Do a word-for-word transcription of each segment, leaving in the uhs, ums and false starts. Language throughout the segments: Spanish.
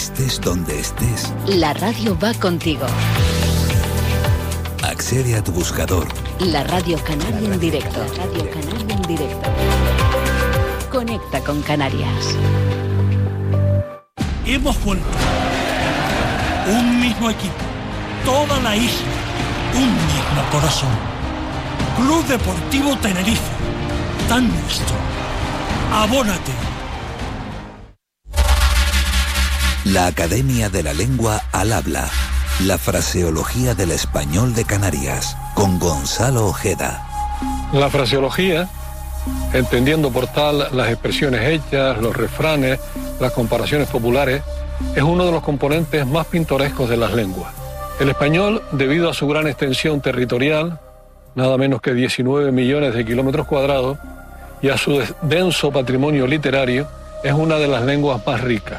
Estés donde estés, la radio va contigo. Accede a tu buscador. La Radio Canaria en directo. La Radio Canaria en directo. Conecta con Canarias. Hemos vuelto. Un mismo equipo. Toda la isla. Un mismo corazón. Club Deportivo Tenerife. Tan nuestro. Abónate. La Academia de la Lengua al Habla. La fraseología del español de Canarias. Con Gonzalo Ojeda. La fraseología, entendiendo por tal las expresiones hechas, los refranes, las comparaciones populares, es uno de los componentes más pintorescos de las lenguas. El español, debido a su gran extensión territorial, nada menos que diecinueve millones de kilómetros cuadrados, y a su denso patrimonio literario, es una de las lenguas más ricas.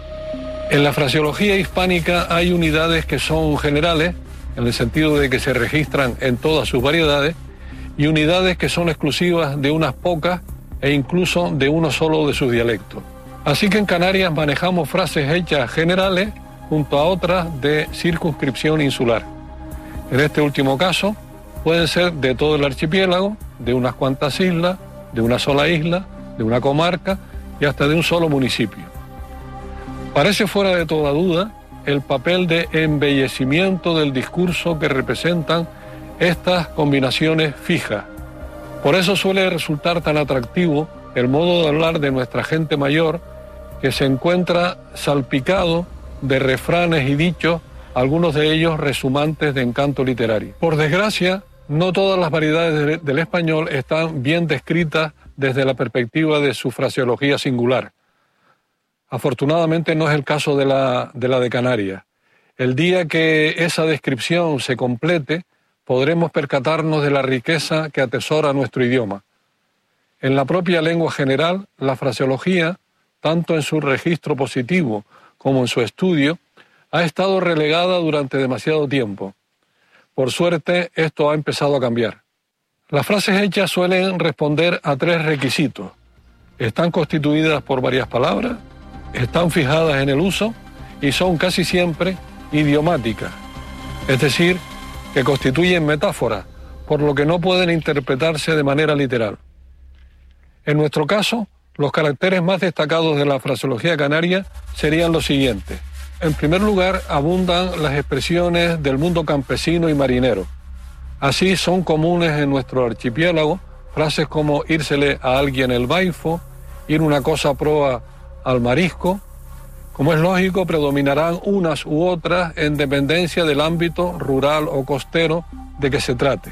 En la fraseología hispánica hay unidades que son generales, en el sentido de que se registran en todas sus variedades, y unidades que son exclusivas de unas pocas e incluso de uno solo de sus dialectos. Así que en Canarias manejamos frases hechas generales junto a otras de circunscripción insular. En este último caso, pueden ser de todo el archipiélago, de unas cuantas islas, de una sola isla, de una comarca y hasta de un solo municipio. Parece fuera de toda duda el papel de embellecimiento del discurso que representan estas combinaciones fijas. Por eso suele resultar tan atractivo el modo de hablar de nuestra gente mayor, que se encuentra salpicado de refranes y dichos, algunos de ellos resumantes de encanto literario. Por desgracia, no todas las variedades del español están bien descritas desde la perspectiva de su fraseología singular. Afortunadamente no es el caso de la, de la de Canarias. El día que esa descripción se complete, podremos percatarnos de la riqueza que atesora nuestro idioma. En la propia lengua general, la fraseología, tanto en su registro positivo como en su estudio, ha estado relegada durante demasiado tiempo. Por suerte, esto ha empezado a cambiar. Las frases hechas suelen responder a tres requisitos. Están constituidas por varias palabras, están fijadas en el uso y son casi siempre idiomáticas, es decir, que constituyen metáforas, por lo que no pueden interpretarse de manera literal. En nuestro caso, los caracteres más destacados de la fraseología canaria serían los siguientes. En primer lugar, abundan las expresiones del mundo campesino y marinero. Así son comunes en nuestro archipiélago frases como írsele a alguien el baifo, ir una cosa proa al marisco. Como es lógico, predominarán unas u otras en dependencia del ámbito rural o costero de que se trate.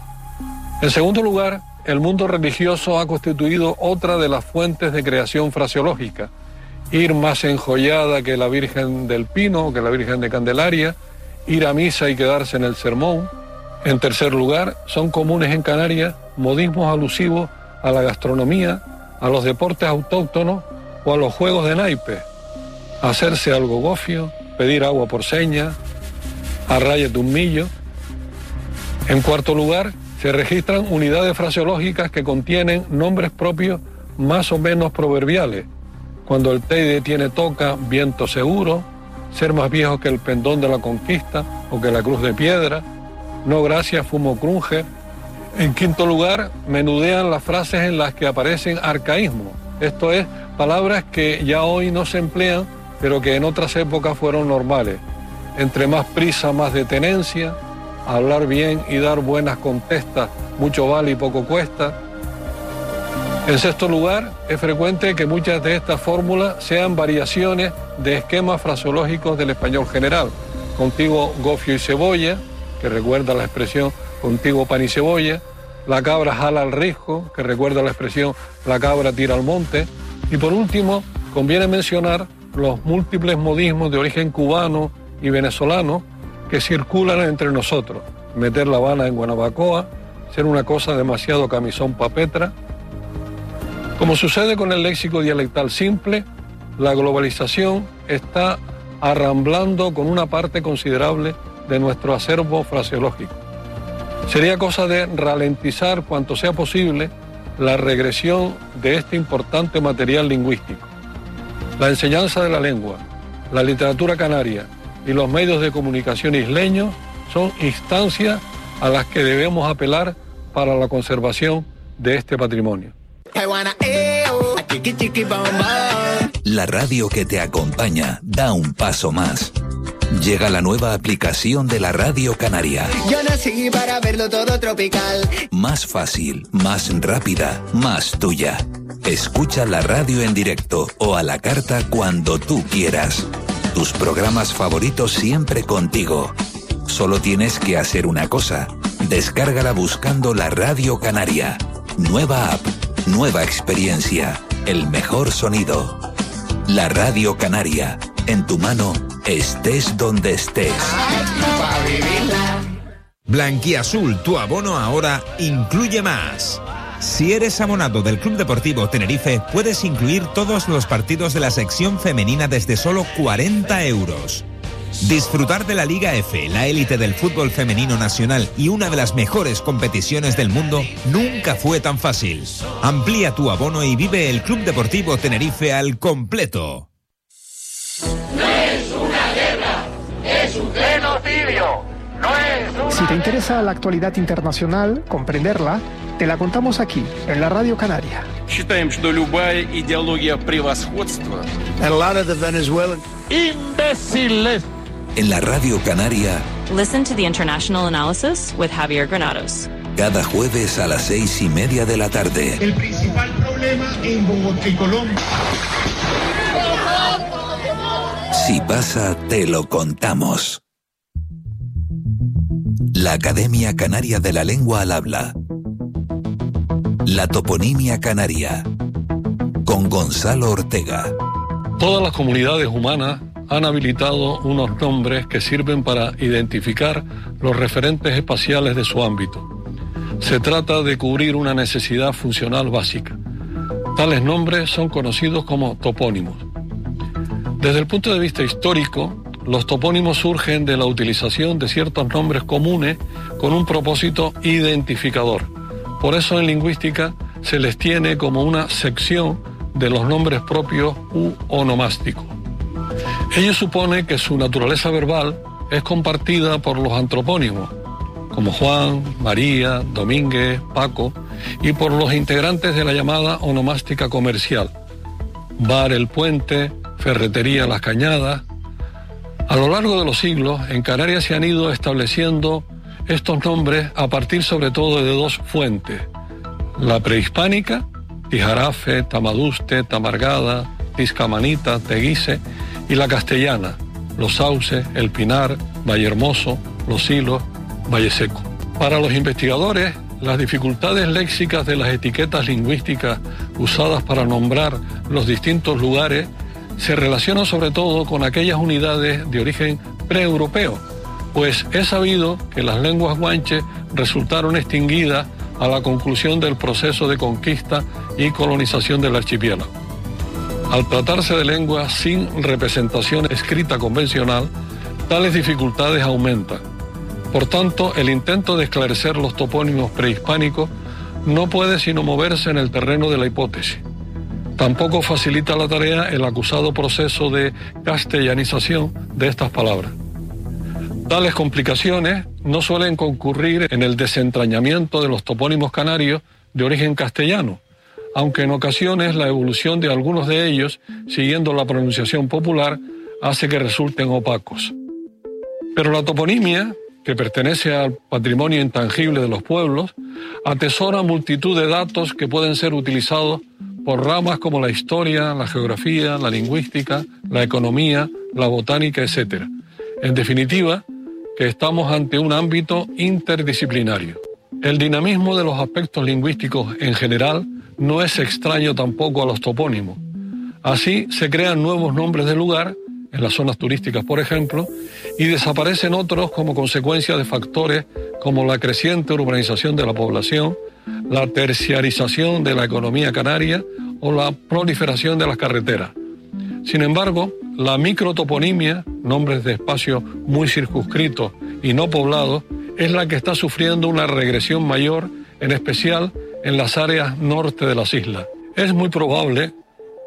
En segundo lugar, el mundo religioso ha constituido otra de las fuentes de creación fraseológica. Ir más enjollada que la Virgen del Pino, que la Virgen de Candelaria, ir a misa y quedarse en el sermón. En tercer lugar, son comunes en Canarias modismos alusivos a la gastronomía, a los deportes autóctonos o a los juegos de naipes. Hacerse algo gofio, pedir agua por señas, arráyate un millo. En cuarto lugar, se registran unidades fraseológicas que contienen nombres propios más o menos proverbiales. Cuando el Teide tiene toca, viento seguro, ser más viejo que el pendón de la conquista o que la cruz de piedra, no gracias, fumo crunge. En quinto lugar, menudean las frases en las que aparecen arcaísmos, esto es, palabras que ya hoy no se emplean, pero que en otras épocas fueron normales. Entre más prisa, más detenencia, hablar bien y dar buenas contestas, mucho vale y poco cuesta. En sexto lugar, es frecuente que muchas de estas fórmulas sean variaciones de esquemas fraseológicos del español general. Contigo gofio y cebolla, que recuerda la expresión contigo pan y cebolla. La cabra jala al risco, que recuerda la expresión la cabra tira al monte. Y por último, conviene mencionar los múltiples modismos de origen cubano y venezolano que circulan entre nosotros. Meter la Habana en Guanabacoa, ser una cosa demasiado camisón pa' Petra. Como sucede con el léxico dialectal simple, la globalización está arramblando con una parte considerable de nuestro acervo fraseológico. Sería cosa de ralentizar cuanto sea posible la regresión de este importante material lingüístico. La enseñanza de la lengua, la literatura canaria y los medios de comunicación isleños son instancias a las que debemos apelar para la conservación de este patrimonio. La radio que te acompaña da un paso más. Llega la nueva aplicación de la Radio Canaria. Yo nací para verlo todo tropical. Más fácil, más rápida, más tuya. Escucha la radio en directo o a la carta cuando tú quieras. Tus programas favoritos siempre contigo. Solo tienes que hacer una cosa. Descárgala buscando la Radio Canaria. Nueva app, nueva experiencia, el mejor sonido. La Radio Canaria, en tu mano, estés donde estés. Blanquiazul, tu abono ahora incluye más. Si eres abonado del Club Deportivo Tenerife, puedes incluir todos los partidos de la sección femenina desde solo cuarenta euros. Disfrutar de la Liga F, la élite del fútbol femenino nacional y una de las mejores competiciones del mundo, nunca fue tan fácil. Amplía tu abono y vive el Club Deportivo Tenerife al completo. No es una guerra, es un genocidio. No es una... Si te interesa la actualidad internacional, comprenderla, te la contamos aquí, en la Radio Canaria. Считаем, что любая идеология превосходства. And a lot of the Venezuelan imbéciles. En la Radio Canaria. Listen to the International Analysis with Javier Granados. Cada jueves a las seis y media de la tarde. El principal problema en Bogotá y Colombia. Si pasa, te lo contamos. La Academia Canaria de la Lengua al Habla. La toponimia canaria. Con Gonzalo Ortega. Todas las comunidades humanas han habilitado unos nombres que sirven para identificar los referentes espaciales de su ámbito. Se trata de cubrir una necesidad funcional básica. Tales nombres son conocidos como topónimos. Desde el punto de vista histórico, los topónimos surgen de la utilización de ciertos nombres comunes con un propósito identificador. Por eso en lingüística se les tiene como una sección de los nombres propios u onomásticos. Ello supone que su naturaleza verbal es compartida por los antropónimos, como Juan, María, Domínguez, Paco, y por los integrantes de la llamada onomástica comercial, Bar el Puente, Ferretería Las Cañadas. A lo largo de los siglos, en Canarias se han ido estableciendo estos nombres a partir sobre todo de dos fuentes, la prehispánica, Tijarafe, Tamaduste, Tamargada, Tizcamanita, Teguise, y la castellana, Los Sauces, El Pinar, Vallehermoso, Los Silos, Valle Seco. Para los investigadores, las dificultades léxicas de las etiquetas lingüísticas usadas para nombrar los distintos lugares se relacionan sobre todo con aquellas unidades de origen preeuropeo, pues es sabido que las lenguas guanches resultaron extinguidas a la conclusión del proceso de conquista y colonización del archipiélago. Al tratarse de lenguas sin representación escrita convencional, tales dificultades aumentan. Por tanto, el intento de esclarecer los topónimos prehispánicos no puede sino moverse en el terreno de la hipótesis. Tampoco facilita la tarea el acusado proceso de castellanización de estas palabras. Tales complicaciones no suelen concurrir en el desentrañamiento de los topónimos canarios de origen castellano, aunque en ocasiones la evolución de algunos de ellos, siguiendo la pronunciación popular, hace que resulten opacos. Pero la toponimia, que pertenece al patrimonio intangible de los pueblos, atesora multitud de datos que pueden ser utilizados por ramas como la historia, la geografía, la lingüística, la economía, la botánica, etcétera. En definitiva, que estamos ante un ámbito interdisciplinario. El dinamismo de los aspectos lingüísticos en general no es extraño tampoco a los topónimos. Así se crean nuevos nombres de lugar, en las zonas turísticas por ejemplo, y desaparecen otros como consecuencia de factores como la creciente urbanización de la población, la terciarización de la economía canaria o la proliferación de las carreteras. Sin embargo, la microtoponimia, nombres de espacios muy circunscritos y no poblados, es la que está sufriendo una regresión mayor, en especial en las áreas norte de las islas. Es muy probable que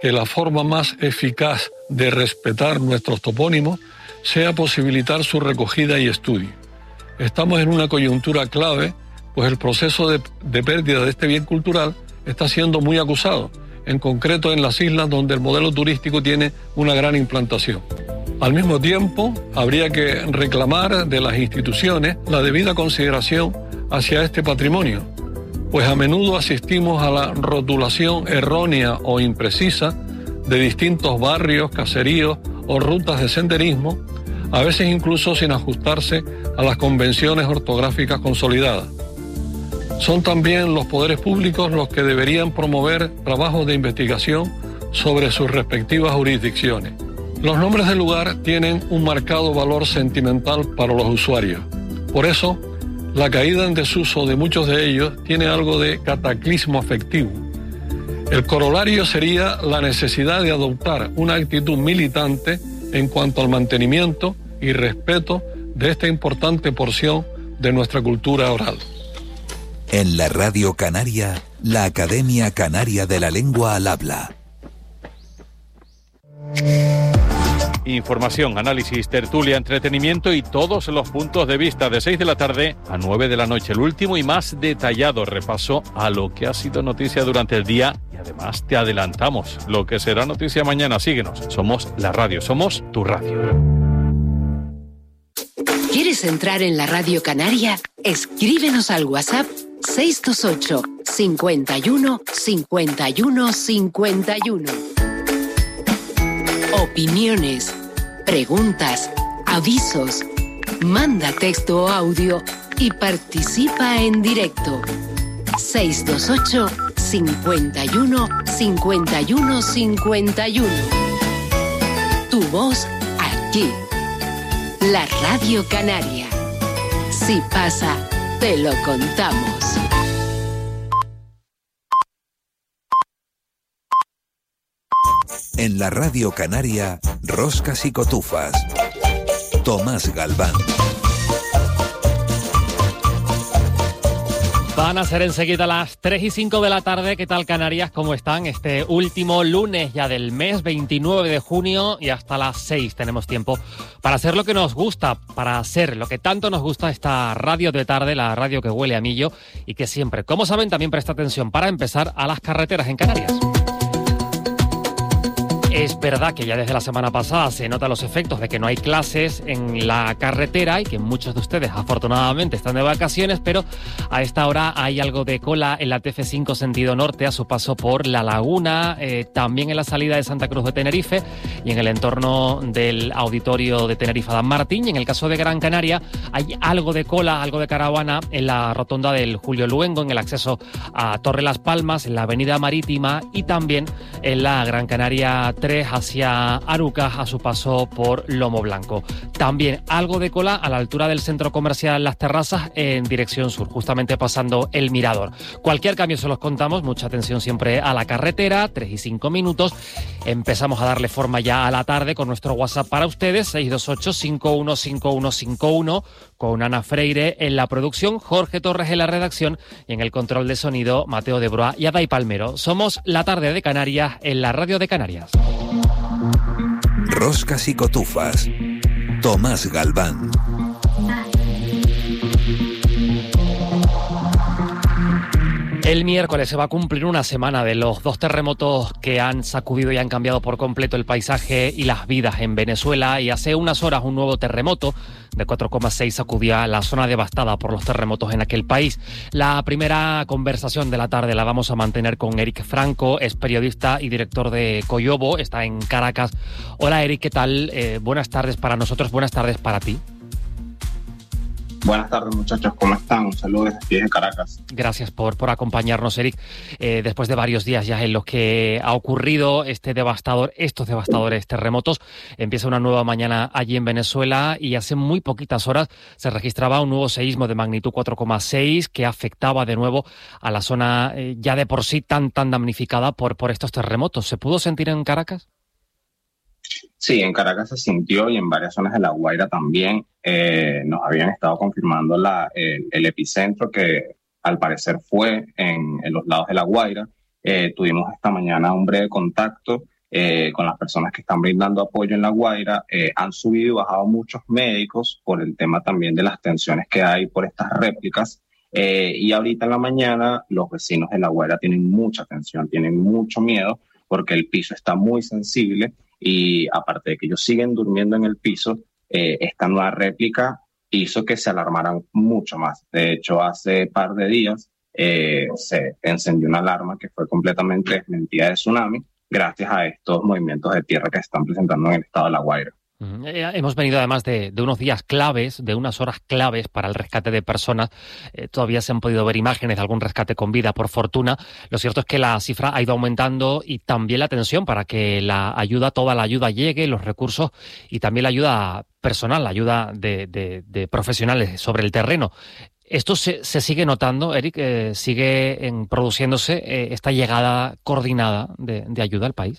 que la forma más eficaz de respetar nuestros topónimos sea posibilitar su recogida y estudio. Estamos en una coyuntura clave, pues el proceso de, de pérdida de este bien cultural está siendo muy acusado, en concreto en las islas donde el modelo turístico tiene una gran implantación. Al mismo tiempo, habría que reclamar de las instituciones la debida consideración hacia este patrimonio, pues a menudo asistimos a la rotulación errónea o imprecisa de distintos barrios, caseríos o rutas de senderismo, a veces incluso sin ajustarse a las convenciones ortográficas consolidadas. Son también los poderes públicos los que deberían promover trabajos de investigación sobre sus respectivas jurisdicciones. Los nombres del lugar tienen un marcado valor sentimental para los usuarios. Por eso, la caída en desuso de muchos de ellos tiene algo de cataclismo afectivo. El corolario sería la necesidad de adoptar una actitud militante en cuanto al mantenimiento y respeto de esta importante porción de nuestra cultura oral. En la Radio Canaria, la Academia Canaria de la Lengua al Habla. Información, análisis, tertulia, entretenimiento y todos los puntos de vista de seis de la tarde a nueve de la noche. El último y más detallado repaso a lo que ha sido noticia durante el día y además te adelantamos lo que será noticia mañana. Síguenos, somos la radio, somos tu radio. ¿Quieres entrar en la Radio Canaria? Escríbenos al WhatsApp seis dos ocho, cincuenta y uno, cincuenta y uno, cincuenta y uno. Opiniones, preguntas, avisos. Manda texto o audio y participa en directo. seis dos ocho, cincuenta y uno, cincuenta y uno, cincuenta y uno. Tu voz aquí. La Radio Canaria. Si pasa, te lo contamos. En la Radio Canaria, Roscas y Cotufas. Tomás Galván. Van a ser enseguida las tres y cinco de la tarde. ¿Qué tal, Canarias? ¿Cómo están? Este último lunes ya del mes, veintinueve de junio, y hasta las seis tenemos tiempo para hacer lo que nos gusta, para hacer lo que tanto nos gusta, esta radio de tarde, la radio que huele a millo y que siempre, como saben, también presta atención para empezar a las carreteras en Canarias. Es verdad que ya desde la semana pasada se notan los efectos de que no hay clases en la carretera y que muchos de ustedes afortunadamente están de vacaciones, pero a esta hora hay algo de cola en la T F cinco sentido norte a su paso por La Laguna, eh, también en la salida de Santa Cruz de Tenerife y en el entorno del auditorio de Tenerife Adán Martín. Y en el caso de Gran Canaria hay algo de cola, algo de caravana en la rotonda del Julio Luengo, en el acceso a Torre Las Palmas, en la avenida Marítima y también en la Gran Canaria tres hacia Arucas a su paso por Lomo Blanco. También algo de cola a la altura del centro comercial Las Terrazas en dirección sur, justamente pasando el Mirador. Cualquier cambio se los contamos, mucha atención siempre a la carretera, tres y cinco minutos. Empezamos a darle forma ya a la tarde con nuestro WhatsApp para ustedes, seis dos ocho, cinco uno cinco uno cinco uno, con Ana Freire en la producción, Jorge Torres en la redacción y en el control de sonido, Mateo de Broa y Adai Palmero. Somos La Tarde de Canarias en la Radio de Canarias. Roscas y Cotufas. Tomás Galván. El miércoles se va a cumplir una semana de los dos terremotos que han sacudido y han cambiado por completo el paisaje y las vidas en Venezuela, y hace unas horas un nuevo terremoto de cuatro coma seis sacudía la zona devastada por los terremotos en aquel país. La primera conversación de la tarde la vamos a mantener con Eric Franco, es periodista y director de Coyobo, está en Caracas. Hola Eric, ¿qué tal? Eh, buenas tardes para nosotros, buenas tardes para ti. Buenas tardes, muchachos, ¿cómo están? Un saludo desde aquí de Caracas. Gracias por, por acompañarnos, Eric. Eh, después de varios días ya en los que ha ocurrido este devastador, estos devastadores terremotos, empieza una nueva mañana allí en Venezuela y hace muy poquitas horas se registraba un nuevo seísmo de magnitud cuatro coma seis que afectaba de nuevo a la zona eh, ya de por sí tan, tan damnificada por, por estos terremotos. ¿Se pudo sentir en Caracas? Sí, en Caracas se sintió y en varias zonas de La Guaira también. Eh, nos habían estado confirmando la, el, el epicentro que al parecer fue en, en los lados de La Guaira. Eh, tuvimos esta mañana un breve contacto eh, con las personas que están brindando apoyo en La Guaira. Eh, han subido y bajado muchos médicos por el tema también de las tensiones que hay por estas réplicas. Eh, y ahorita en la mañana los vecinos de La Guaira tienen mucha tensión, tienen mucho miedo porque el piso está muy sensible y aparte de que ellos siguen durmiendo en el piso, eh, esta nueva réplica hizo que se alarmaran mucho más. De hecho, hace par de días eh, se encendió una alarma que fue completamente desmentida de tsunami gracias a estos movimientos de tierra que se están presentando en el estado de La Guaira. Uh-huh. Eh, hemos venido además de, de unos días claves, de unas horas claves para el rescate de personas. Eh, todavía se han podido ver imágenes de algún rescate con vida, por fortuna. Lo cierto es que la cifra ha ido aumentando y también la tensión para que la ayuda, toda la ayuda llegue, los recursos y también la ayuda personal, la ayuda de, de, de profesionales sobre el terreno. ¿Esto se, se sigue notando, Eric? Eh, ¿Sigue en, produciéndose eh, esta llegada coordinada de, de ayuda al país?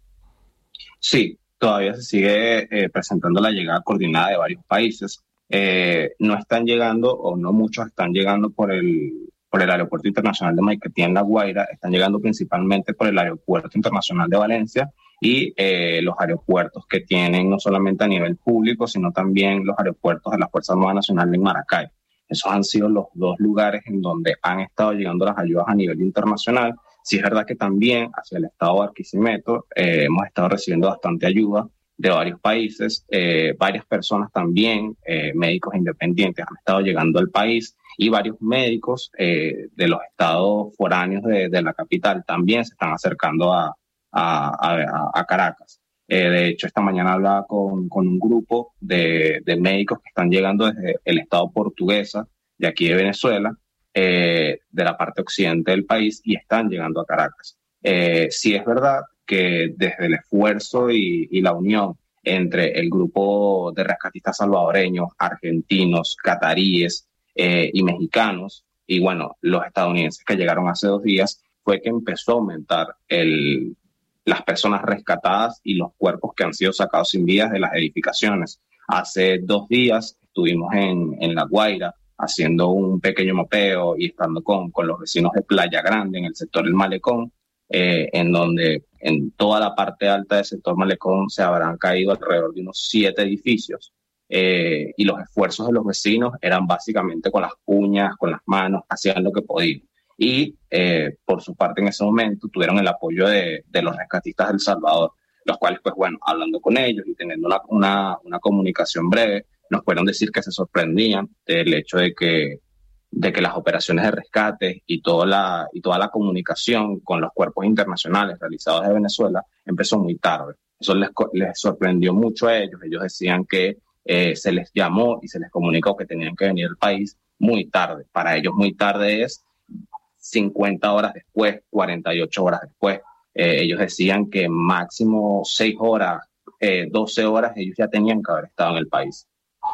Sí. Todavía se sigue eh, presentando la llegada coordinada de varios países. Eh, no están llegando, o no muchos están llegando por el, por el Aeropuerto Internacional de Maiquetía en La Guaira, están llegando principalmente por el Aeropuerto Internacional de Valencia y eh, los aeropuertos que tienen no solamente a nivel público, sino también los aeropuertos de la Fuerza Armada Nacional en Maracay. Esos han sido los dos lugares en donde han estado llegando las ayudas a nivel internacional. Sí es verdad que también hacia el estado de Barquisimeto eh, hemos estado recibiendo bastante ayuda de varios países. Eh, varias personas también, eh, médicos independientes, han estado llegando al país y varios médicos eh, de los estados foráneos de, de la capital también se están acercando a, a, a, a Caracas. Eh, de hecho, esta mañana hablaba con, con un grupo de, de médicos que están llegando desde el estado portuguesa de aquí de Venezuela, Eh, de la parte occidente del país y están llegando a Caracas. Eh, sí es verdad que desde el esfuerzo y, y la unión entre el grupo de rescatistas salvadoreños, argentinos, cataríes eh, y mexicanos, y bueno, los estadounidenses que llegaron hace dos días, fue que empezó a aumentar el, las personas rescatadas y los cuerpos que han sido sacados sin vida de las edificaciones. Hace dos días estuvimos en, en La Guaira, haciendo un pequeño mapeo y estando con, con los vecinos de Playa Grande en el sector del Malecón, eh, en donde en toda la parte alta del sector Malecón se habrán caído alrededor de unos siete edificios eh, y los esfuerzos de los vecinos eran básicamente con las uñas, con las manos, hacían lo que podían. Y eh, por su parte en ese momento tuvieron el apoyo de, de los rescatistas del Salvador, los cuales pues bueno, hablando con ellos y teniendo una, una, una comunicación breve, nos pudieron decir que se sorprendían del hecho de que, de que las operaciones de rescate y toda, la, y toda la comunicación con los cuerpos internacionales realizados de Venezuela empezó muy tarde. Eso les, les sorprendió mucho a ellos. Ellos decían que eh, se les llamó y se les comunicó que tenían que venir al país muy tarde. Para ellos muy tarde es cincuenta horas después, cuarenta y ocho horas después. Eh, ellos decían que máximo seis horas, eh, doce horas, ellos ya tenían que haber estado en el país.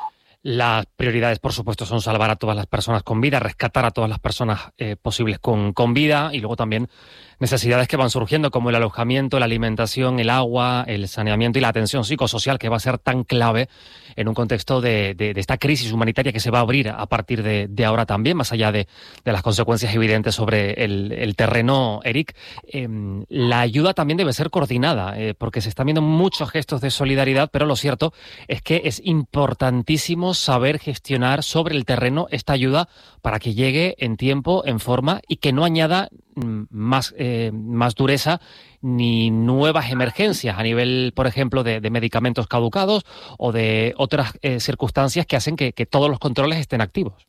Las prioridades, por supuesto, son salvar a todas las personas con vida, rescatar a todas las personas eh, posibles con, con vida y luego también necesidades que van surgiendo como el alojamiento, la alimentación, el agua, el saneamiento y la atención psicosocial que va a ser tan clave en un contexto de, de, de esta crisis humanitaria que se va a abrir a partir de, de ahora también, más allá de, de las consecuencias evidentes sobre el, el terreno, Eric. Eh, la ayuda también debe ser coordinada eh, porque se están viendo muchos gestos de solidaridad, pero lo cierto es que es importantísimo saber gestionar sobre el terreno esta ayuda para que llegue en tiempo, en forma y que no añada más, eh, más dureza ni nuevas emergencias a nivel, por ejemplo, de, de medicamentos caducados o de otras eh, circunstancias que hacen que, que todos los controles estén activos.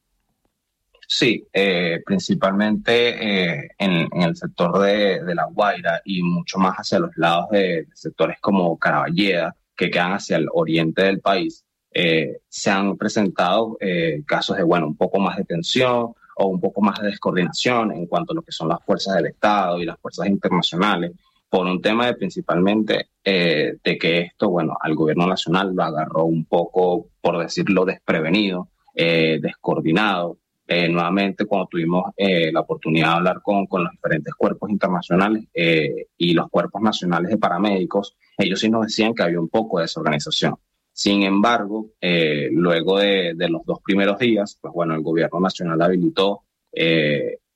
Sí, eh, principalmente eh, en, en el sector de, de La Guaira y mucho más hacia los lados de, de sectores como Caraballeda, que quedan hacia el oriente del país. Eh, se han presentado eh, casos de, bueno, un poco más de tensión o un poco más de descoordinación en cuanto a lo que son las fuerzas del Estado y las fuerzas internacionales, por un tema de principalmente eh, de que esto, bueno, al gobierno nacional lo agarró un poco, por decirlo, desprevenido, eh, descoordinado. Eh, nuevamente, cuando tuvimos eh, la oportunidad de hablar con, con los diferentes cuerpos internacionales eh, y los cuerpos nacionales de paramédicos, ellos sí nos decían que había un poco de desorganización. Sin embargo, eh, luego de, de los dos primeros días, pues bueno, el gobierno nacional habilitó eh,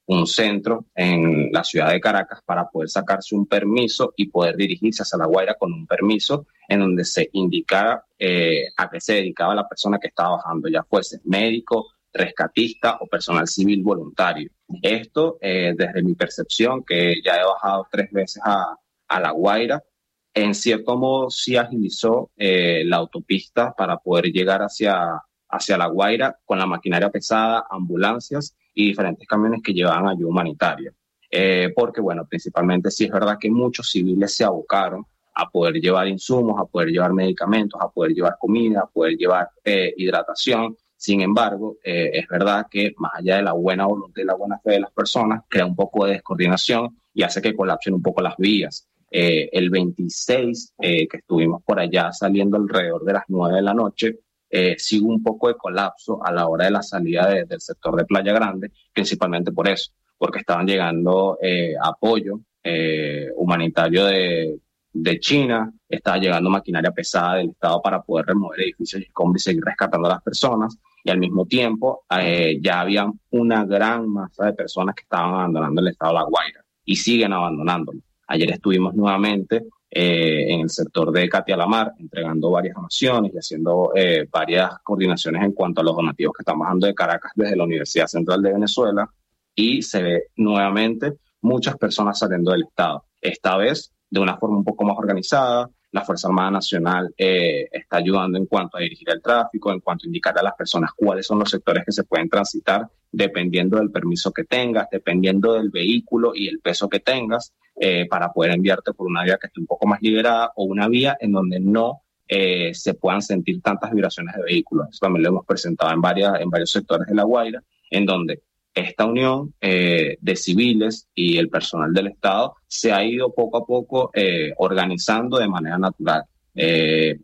un centro en la ciudad de Caracas para poder sacarse un permiso y poder dirigirse hacia La Guaira con un permiso en donde se indicara eh, a qué se dedicaba la persona que estaba bajando, ya fuese médico, rescatista o personal civil voluntario. Esto, eh, desde mi percepción, que ya he bajado tres veces a, a La Guaira, en cierto modo sí agilizó eh, la autopista para poder llegar hacia, hacia La Guaira con la maquinaria pesada, ambulancias y diferentes camiones que llevaban ayuda humanitaria. Eh, porque, bueno, principalmente sí es verdad que muchos civiles se abocaron a poder llevar insumos, a poder llevar medicamentos, a poder llevar comida, a poder llevar eh, hidratación. Sin embargo, eh, es verdad que más allá de la buena voluntad y la buena fe de las personas, crea un poco de descoordinación y hace que colapsen un poco las vías. Eh, el veintiséis, eh, que estuvimos por allá saliendo alrededor de las nueve de la noche, eh, sigue un poco de colapso a la hora de la salida de, del sector de Playa Grande, principalmente por eso, porque estaban llegando eh, apoyo eh, humanitario de, de China, estaba llegando maquinaria pesada del Estado para poder remover edificios y escombros y seguir rescatando a las personas, y al mismo tiempo eh, ya había una gran masa de personas que estaban abandonando el Estado de La Guaira y siguen abandonándolo. Ayer estuvimos nuevamente eh, en el sector de Catia La Mar, entregando varias donaciones y haciendo eh, varias coordinaciones en cuanto a los donativos que están bajando de Caracas desde la Universidad Central de Venezuela, y se ve nuevamente muchas personas saliendo del Estado. Esta vez de una forma un poco más organizada. La Fuerza Armada Nacional eh, está ayudando en cuanto a dirigir el tráfico, en cuanto a indicar a las personas cuáles son los sectores que se pueden transitar, dependiendo del permiso que tengas, dependiendo del vehículo y el peso que tengas, eh, para poder enviarte por una vía que esté un poco más liberada o una vía en donde no eh, se puedan sentir tantas vibraciones de vehículos. Eso también lo hemos presentado en, varias, en varios sectores de La Guaira, en donde esta unión eh, de civiles y el personal del Estado se ha ido poco a poco eh, organizando de manera natural. Eh,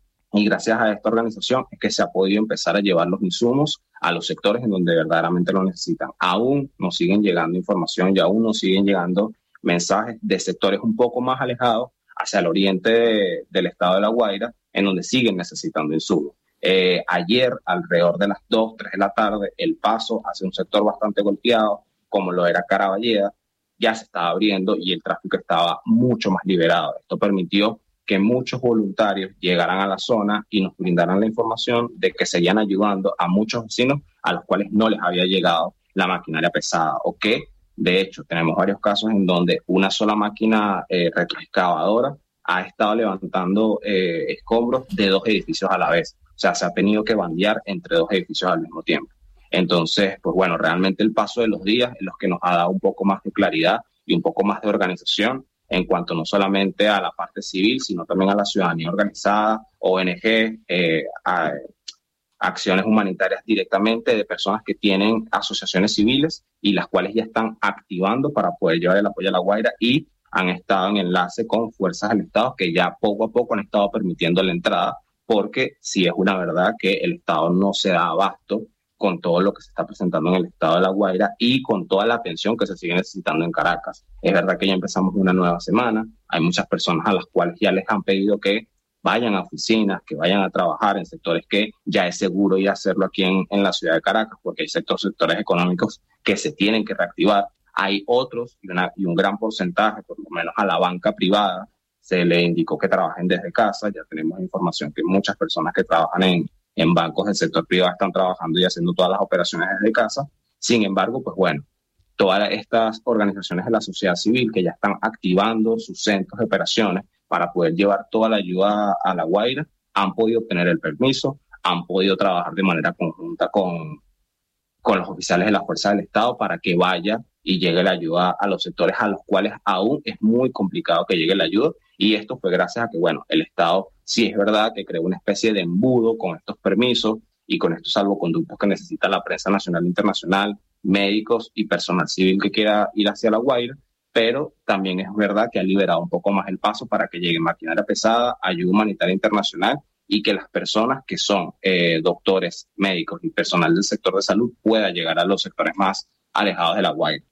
y gracias a esta organización es que se ha podido empezar a llevar los insumos a los sectores en donde verdaderamente lo necesitan. Aún nos siguen llegando información y aún nos siguen llegando mensajes de sectores un poco más alejados hacia el oriente de, del Estado de La Guaira, en donde siguen necesitando insumos. Eh, ayer, alrededor de las dos, tres de la tarde, el paso hacia un sector bastante golpeado, como lo era Caraballeda, ya se estaba abriendo y el tráfico estaba mucho más liberado. Esto permitió que muchos voluntarios llegaran a la zona y nos brindaran la información de que seguían ayudando a muchos vecinos a los cuales no les había llegado la maquinaria pesada, o que, de hecho, tenemos varios casos en donde una sola máquina eh, retroexcavadora ha estado levantando eh, escombros de dos edificios a la vez. O sea, se ha tenido que bandear entre dos edificios al mismo tiempo. Entonces, pues bueno, realmente el paso de los días es lo que nos ha dado un poco más de claridad y un poco más de organización en cuanto no solamente a la parte civil, sino también a la ciudadanía organizada, O N G, eh, a, acciones humanitarias directamente de personas que tienen asociaciones civiles y las cuales ya están activando para poder llevar el apoyo a La Guaira, y han estado en enlace con fuerzas del Estado que ya poco a poco han estado permitiendo la entrada, porque sí es una verdad que el Estado no se da abasto con todo lo que se está presentando en el Estado de La Guaira y con toda la atención que se sigue necesitando en Caracas. Es verdad que ya empezamos una nueva semana, hay muchas personas a las cuales ya les han pedido que vayan a oficinas, que vayan a trabajar en sectores que ya es seguro ir a hacerlo aquí en, en la ciudad de Caracas, porque hay sectores, sectores económicos que se tienen que reactivar. Hay otros y, una, y un gran porcentaje, por lo menos a la banca privada, se le indicó que trabajen desde casa. Ya tenemos información que muchas personas que trabajan en, en bancos del sector privado están trabajando y haciendo todas las operaciones desde casa. Sin embargo, pues bueno, todas estas organizaciones de la sociedad civil que ya están activando sus centros de operaciones para poder llevar toda la ayuda a La Guaira, han podido obtener el permiso, han podido trabajar de manera conjunta con, con los oficiales de la Fuerza del Estado para que vaya y llegue la ayuda a los sectores a los cuales aún es muy complicado que llegue la ayuda. Y esto fue gracias a que, bueno, el Estado sí es verdad que creó una especie de embudo con estos permisos y con estos salvoconductos que necesita la prensa nacional e internacional, médicos y personal civil que quiera ir hacia La Guaira, pero también es verdad que ha liberado un poco más el paso para que llegue maquinaria pesada, ayuda humanitaria internacional, y que las personas que son eh, doctores, médicos y personal del sector de salud puedan llegar a los sectores más alejados de La Guaira.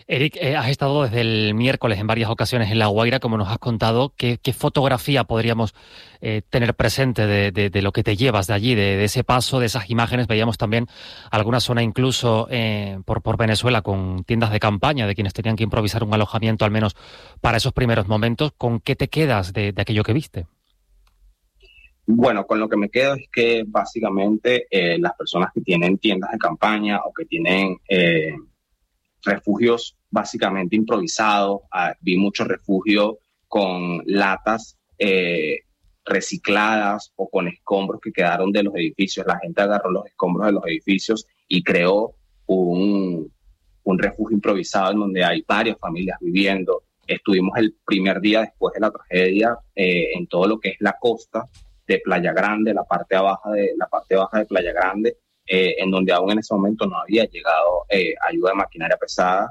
Eric, eh, has estado desde el miércoles en varias ocasiones en La Guaira, como nos has contado. ¿Qué, qué fotografía podríamos eh, tener presente de, de, de lo que te llevas de allí, de, de ese paso, de esas imágenes? Veíamos también alguna zona incluso eh, por, por Venezuela con tiendas de campaña de quienes tenían que improvisar un alojamiento, al menos para esos primeros momentos. ¿Con qué te quedas de, de aquello que viste? Bueno, con lo que me quedo es que básicamente eh, las personas que tienen tiendas de campaña o que tienen... Eh, refugios básicamente improvisados. Ah, vi muchos refugios con latas eh, recicladas o con escombros que quedaron de los edificios. La gente agarró los escombros de los edificios y creó un, un refugio improvisado en donde hay varias familias viviendo. Estuvimos el primer día después de la tragedia eh, en todo lo que es la costa de Playa Grande, la parte baja de, la parte baja de Playa Grande, Eh, en donde aún en ese momento no había llegado eh, ayuda de maquinaria pesada,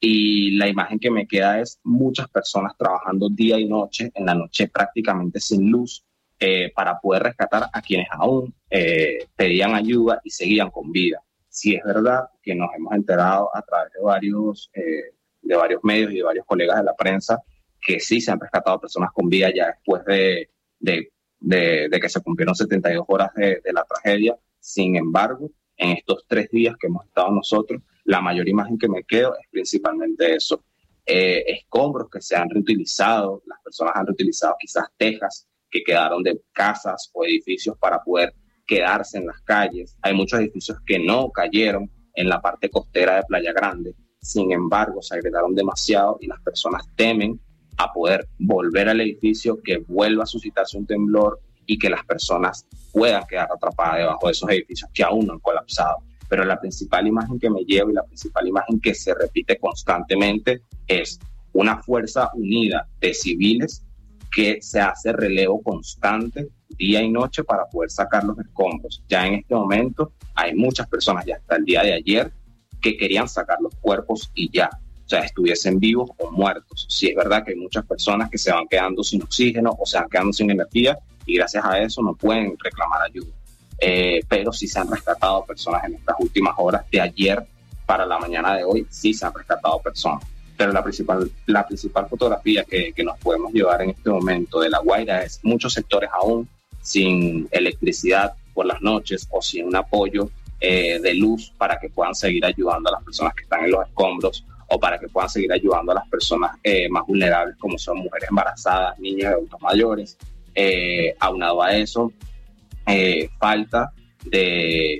y la imagen que me queda es muchas personas trabajando día y noche, en la noche prácticamente sin luz, eh, para poder rescatar a quienes aún eh, pedían ayuda y seguían con vida. Sí es verdad que nos hemos enterado a través de varios, eh, de varios medios y de varios colegas de la prensa que sí se han rescatado personas con vida ya después de, de, de, de que se cumplieron setenta y dos horas de, de la tragedia. Sin embargo, en estos tres días que hemos estado nosotros, la mayor imagen que me quedo es principalmente eso. Eh, escombros que se han reutilizado, las personas han reutilizado quizás tejas que quedaron de casas o edificios para poder quedarse en las calles. Hay muchos edificios que no cayeron en la parte costera de Playa Grande. Sin embargo, se agregaron demasiado y las personas temen a poder volver al edificio, que vuelva a suscitarse un temblor y que las personas puedan quedar atrapadas debajo de esos edificios que aún no han colapsado. Pero la principal imagen que me llevo y la principal imagen que se repite constantemente es una fuerza unida de civiles que se hace relevo constante día y noche para poder sacar los escombros. Ya en este momento hay muchas personas, ya hasta el día de ayer, que querían sacar los cuerpos y ya, o sea, estuviesen vivos o muertos. Sí es verdad que hay muchas personas que se van quedando sin oxígeno o se van quedando sin energía, y gracias a eso no pueden reclamar ayuda. Eh, pero sí se han rescatado personas en estas últimas horas. De ayer para la mañana de hoy sí se han rescatado personas. Pero la principal, la principal fotografía que, que nos podemos llevar en este momento de La Guaira es muchos sectores aún sin electricidad por las noches o sin un apoyo eh, de luz para que puedan seguir ayudando a las personas que están en los escombros, o para que puedan seguir ayudando a las personas eh, más vulnerables, como son mujeres embarazadas, niños y adultos mayores. Eh, aunado a eso, eh, falta de,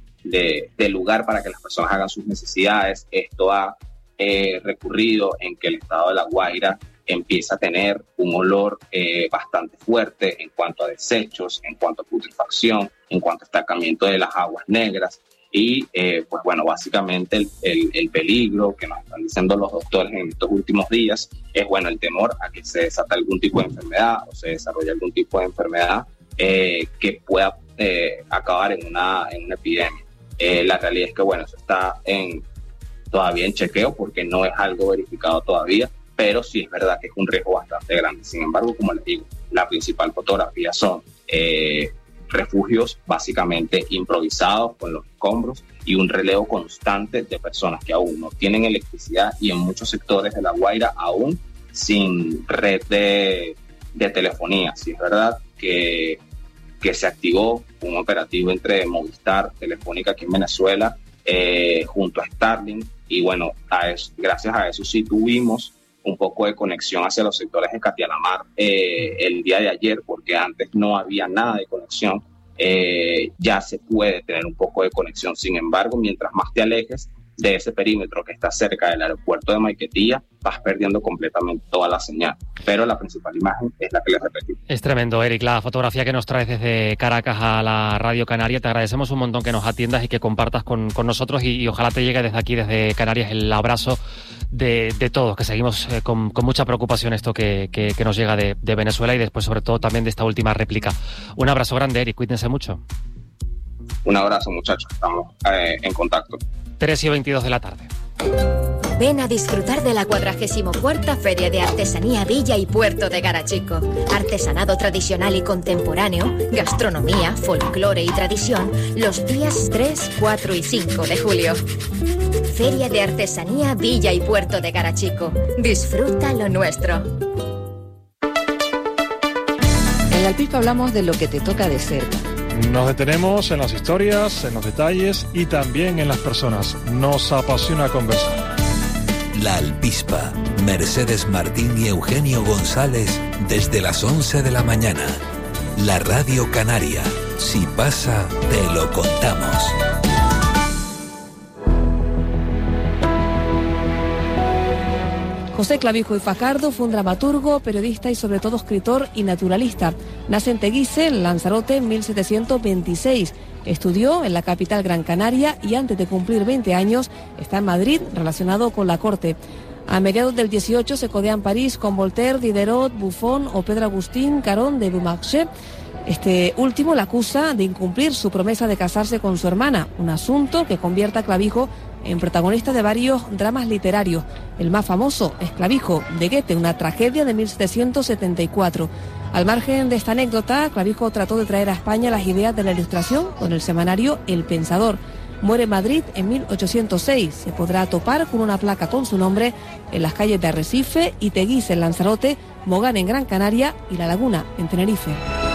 de, de lugar para que las personas hagan sus necesidades. Esto ha eh, recurrido en que el estado de La Guaira empieza a tener un olor eh, bastante fuerte en cuanto a desechos, en cuanto a putrefacción, en cuanto a estancamiento de las aguas negras. Y eh, pues bueno, básicamente el, el, el peligro que nos están diciendo los doctores en estos últimos días es, bueno, el temor a que se desata algún tipo de enfermedad o se desarrolle algún tipo de enfermedad eh, que pueda eh, acabar en una, en una epidemia. Eh, la realidad es que, bueno, eso está en, todavía en chequeo porque no es algo verificado todavía, pero sí es verdad que es un riesgo bastante grande. Sin embargo, como les digo, la principal fotografía son Eh, refugios básicamente improvisados con los escombros y un relevo constante de personas que aún no tienen electricidad, y en muchos sectores de La Guaira aún sin red de, de telefonía. Sí es verdad que, que se activó un operativo entre Movistar, Telefónica aquí en Venezuela, eh, junto a Starlink, y bueno, a eso, gracias a eso sí tuvimos un poco de conexión hacia los sectores de Catialamar eh, el día de ayer, porque antes no había nada de conexión. Eh, ya se puede tener un poco de conexión. Sin embargo, mientras más te alejes de ese perímetro que está cerca del aeropuerto de Maiquetía, vas perdiendo completamente toda la señal. Pero la principal imagen es la que les repetí. Es tremendo, Eric, la fotografía que nos traes desde Caracas a la Radio Canaria. Te agradecemos un montón que nos atiendas y que compartas con, con nosotros, y, y ojalá te llegue desde aquí, desde Canarias, el abrazo de, de todos, que seguimos eh, con, con mucha preocupación esto que, que, que nos llega de, de Venezuela, y después sobre todo también de esta última réplica. Un abrazo grande, Eric, cuídense mucho. Un abrazo, muchachos, estamos eh, en contacto. tres y veintidós de la tarde. Ven a disfrutar de la cuadragésimo cuarta Feria de Artesanía Villa y Puerto de Garachico. Artesanado tradicional y contemporáneo, gastronomía, folclore y tradición, los días tres, cuatro y cinco de julio. Feria de Artesanía Villa y Puerto de Garachico. Disfruta lo nuestro. En la Alpispa hablamos de lo que te toca de cerca. Nos detenemos en las historias, en los detalles y también en las personas. Nos apasiona conversar. La Alpispa, Mercedes Martín y Eugenio González desde las once de la mañana. La Radio Canaria. Si pasa, te lo contamos. José Clavijo y Fajardo fue un dramaturgo, periodista y sobre todo escritor y naturalista. Nace en Teguise, en Lanzarote, en mil setecientos veintiséis. Estudió en la capital Gran Canaria y antes de cumplir veinte años está en Madrid, relacionado con la corte. A mediados del dieciocho se codea en París con Voltaire, Diderot, Buffon o Pedro Agustín Caron de Beaumarchais. Este último la acusa de incumplir su promesa de casarse con su hermana, un asunto que convierte a Clavijo en protagonista de varios dramas literarios. El más famoso es Clavijo, de Goethe, una tragedia de mil setecientos setenta y cuatro. Al margen de esta anécdota, Clavijo trató de traer a España las ideas de la Ilustración con el semanario El Pensador. Muere en Madrid en mil ochocientos seis. Se podrá topar con una placa con su nombre en las calles de Arrecife y Teguise en Lanzarote, Mogán en Gran Canaria y La Laguna en Tenerife.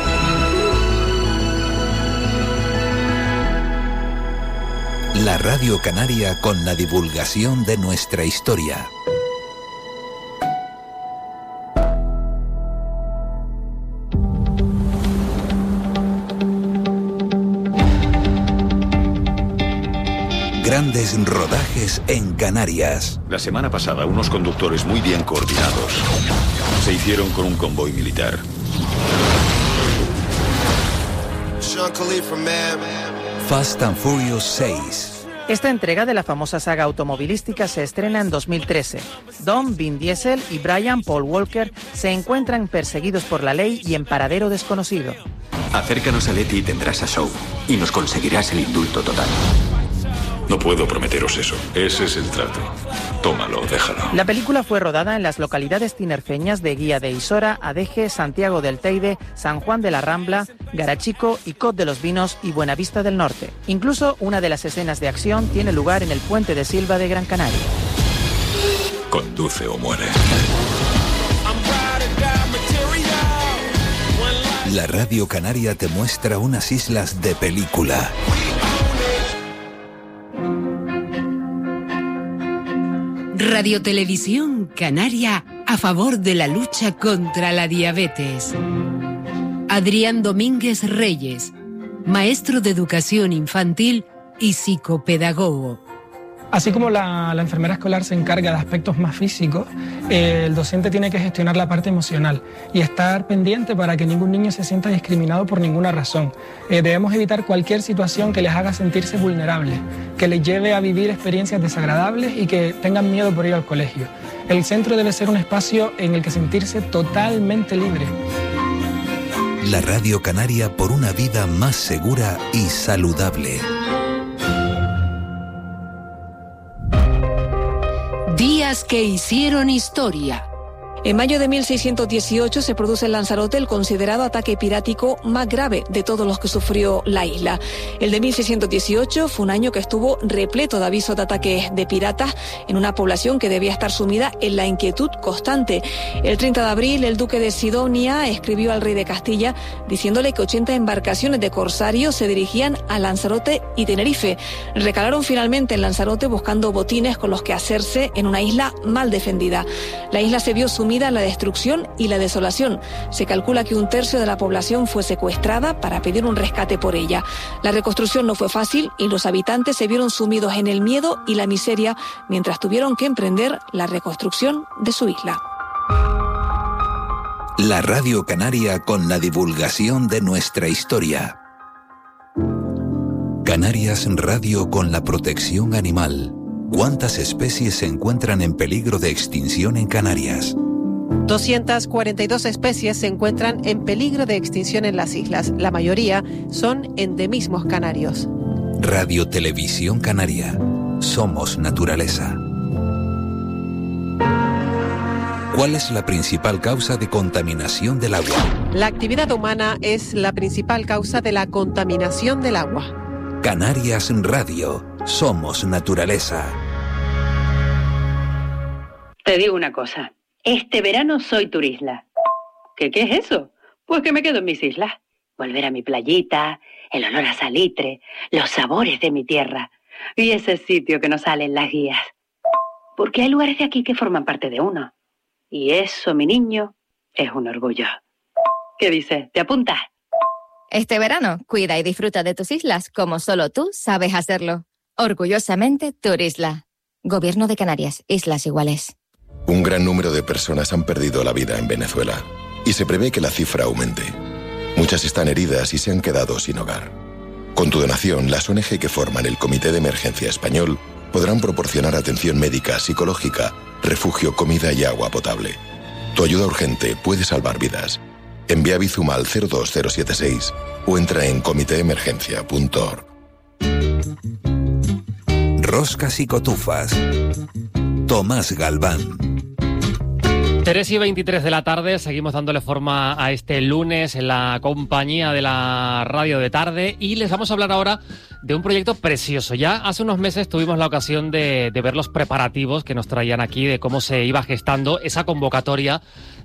La Radio Canaria con la divulgación de nuestra historia. Grandes rodajes en Canarias. La semana pasada, unos conductores muy bien coordinados se hicieron con un convoy militar. Fast and Furious seis. Esta entrega de la famosa saga automovilística se estrena en dos mil trece. Dom, Vin Diesel y Brian Paul Walker se encuentran perseguidos por la ley y en paradero desconocido. Acércanos a Leti y tendrás a Show, y nos conseguirás el indulto total. No puedo prometeros eso. Ese es el trato. Tómalo, déjalo. La película fue rodada en las localidades tinerfeñas de Guía de Isora, Adeje, Santiago del Teide, San Juan de la Rambla, Garachico, Icod de los Vinos y Buenavista del Norte. Incluso una de las escenas de acción tiene lugar en el puente de Silva de Gran Canaria. Conduce o muere. La Radio Canaria te muestra unas islas de película. Radio Televisión Canaria a favor de la lucha contra la diabetes. Adrián Domínguez Reyes, maestro de educación infantil y psicopedagogo. Así como la, la enfermera escolar se encarga de aspectos más físicos, eh, el docente tiene que gestionar la parte emocional y estar pendiente para que ningún niño se sienta discriminado por ninguna razón. Eh, debemos evitar cualquier situación que les haga sentirse vulnerables, que les lleve a vivir experiencias desagradables y que tengan miedo por ir al colegio. El centro debe ser un espacio en el que sentirse totalmente libre. La Radio Canaria por una vida más segura y saludable. Días que hicieron historia. En mayo de mil seiscientos dieciocho se produce en Lanzarote el considerado ataque pirático más grave de todos los que sufrió la isla. El de mil seiscientos dieciocho fue un año que estuvo repleto de avisos de ataques de piratas en una población que debía estar sumida en la inquietud constante. El treinta de abril, el duque de Sidonia escribió al rey de Castilla diciéndole que ochenta embarcaciones de corsarios se dirigían a Lanzarote y Tenerife. Recalaron finalmente en Lanzarote buscando botines con los que hacerse en una isla mal defendida. La isla se vio sumida en la destrucción y la desolación. Se calcula que un tercio de la población fue secuestrada para pedir un rescate por ella. La reconstrucción no fue fácil y los habitantes se vieron sumidos en el miedo y la miseria mientras tuvieron que emprender la reconstrucción de su isla. La Radio Canaria con la divulgación de nuestra historia. Canarias Radio con la protección animal. ¿Cuántas especies se encuentran en peligro de extinción en Canarias? doscientas cuarenta y dos especies se encuentran en peligro de extinción en las islas. La mayoría son endemismos canarios. Radio Televisión Canaria. Somos naturaleza. ¿Cuál es la principal causa de contaminación del agua? La actividad humana es la principal causa de la contaminación del agua. Canarias Radio. Somos naturaleza. Te digo una cosa. Este verano soy turisla. ¿Qué, qué es eso? Pues que me quedo en mis islas. Volver a mi playita, el olor a salitre, los sabores de mi tierra y ese sitio que nos sale en las guías. Porque hay lugares de aquí que forman parte de uno. Y eso, mi niño, es un orgullo. ¿Qué dices? ¿Te apuntas? Este verano, cuida y disfruta de tus islas como solo tú sabes hacerlo. Orgullosamente, Turisla. Gobierno de Canarias, Islas Iguales. Un gran número de personas han perdido la vida en Venezuela y se prevé que la cifra aumente. Muchas están heridas y se han quedado sin hogar. Con tu donación, las O N G que forman el Comité de Emergencia Español podrán proporcionar atención médica, psicológica, refugio, comida y agua potable. Tu ayuda urgente puede salvar vidas. Envía Bizum al cero dos cero siete seis o entra en comité emergencia punto org. Roscas y cotufas. Tomás Galván. tres y veintitrés de la tarde, seguimos dándole forma a este lunes en la compañía de la radio de tarde y les vamos a hablar ahora de un proyecto precioso. Ya hace unos meses tuvimos la ocasión de, de ver los preparativos que nos traían aquí, de cómo se iba gestando esa convocatoria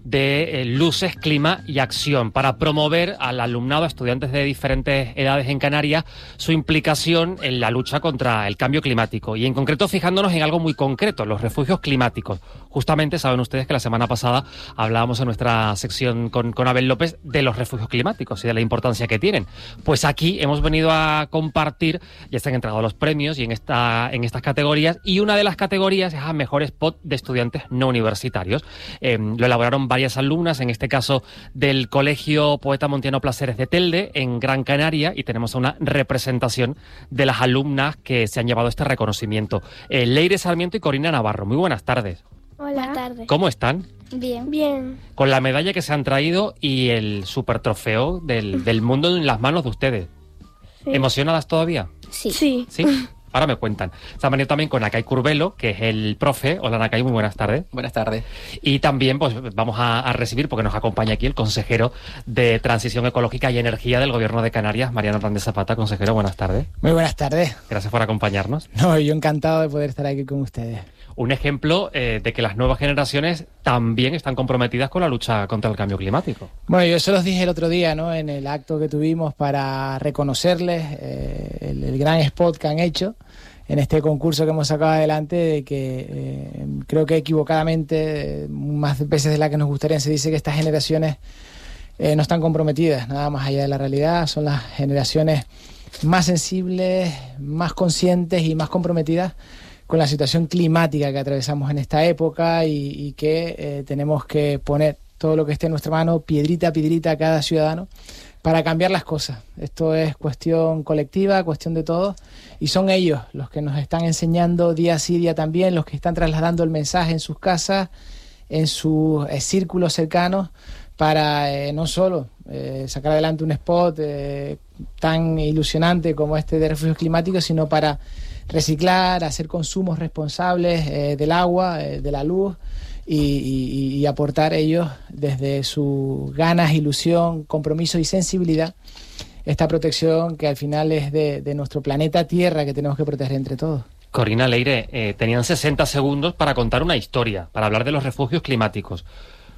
de eh, Luces, Clima y Acción para promover al alumnado, a estudiantes de diferentes edades en Canarias, su implicación en la lucha contra el cambio climático y en concreto fijándonos en algo muy concreto, los refugios climáticos. Justamente saben ustedes que la semana pasada hablábamos en nuestra sección con, con Abel López de los refugios climáticos y de la importancia que tienen. Pues aquí hemos venido a compartir, ya se han entregado los premios y en, esta, en estas categorías, y una de las categorías es a Mejor Spot de Estudiantes No Universitarios. Eh, lo elaboraron varias alumnas, en este caso del Colegio Poeta Montiano Placeres de Telde, en Gran Canaria, y tenemos una representación de las alumnas que se han llevado este reconocimiento. Eh, Leire Sarmiento y Corina Navarro. Muy buenas tardes. Hola. Buenas tardes. ¿Cómo están? Bien. Bien. Con la medalla que se han traído y el super trofeo del, del mundo en las manos de ustedes. Sí. ¿Emocionadas todavía? Sí. Sí. ¿Sí? Ahora me cuentan. Se han venido también con Nakai Curbelo, que es el profe. Hola, Nakai, muy buenas tardes. Buenas tardes. Y también pues vamos a, a recibir, porque nos acompaña aquí el consejero de Transición Ecológica y Energía del Gobierno de Canarias, Mariano Hernández Zapata. Consejero, buenas tardes. Muy buenas tardes. Gracias por acompañarnos. No, yo encantado de poder estar aquí con ustedes. Un ejemplo eh, de que las nuevas generaciones también están comprometidas con la lucha contra el cambio climático. Bueno, yo se los dije el otro día, ¿no?, en el acto que tuvimos para reconocerles eh, el, el gran spot que han hecho en este concurso que hemos sacado adelante, de que eh, creo que equivocadamente, eh, más veces de la que nos gustaría, se dice que estas generaciones eh, no están comprometidas, nada más allá de la realidad. Son las generaciones más sensibles, más conscientes y más comprometidas con la situación climática que atravesamos en esta época, y, y que eh, tenemos que poner todo lo que esté en nuestra mano, piedrita a piedrita a cada ciudadano, para cambiar las cosas. Esto es cuestión colectiva, cuestión de todos, y son ellos los que nos están enseñando día sí día también, los que están trasladando el mensaje en sus casas, en sus eh, círculos cercanos, para eh, no solo eh, sacar adelante un spot eh, tan ilusionante como este de refugios climáticos, sino para reciclar, hacer consumos responsables eh, del agua, eh, de la luz, y, y, y aportar ellos desde sus ganas, ilusión, compromiso y sensibilidad esta protección que al final es de, de nuestro planeta Tierra, que tenemos que proteger entre todos. Corina, Leire, eh, tenían sesenta segundos para contar una historia, para hablar de los refugios climáticos.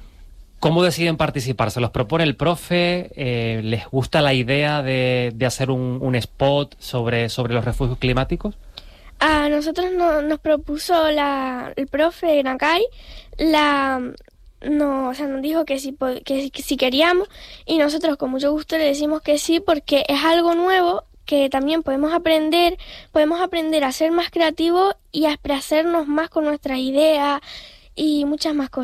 ¿Cómo deciden participar? ¿Se los propone el profe? Eh, ¿Les gusta la idea de, de hacer un, un spot sobre, sobre los refugios climáticos? A nosotros no, nos propuso la, el profe Nakai, la, no, o sea, nos dijo que si, que, que si queríamos, y nosotros con mucho gusto le decimos que sí, porque es algo nuevo que también podemos aprender, podemos aprender a ser más creativos y a expresarnos más con nuestras ideas y muchas más cosas.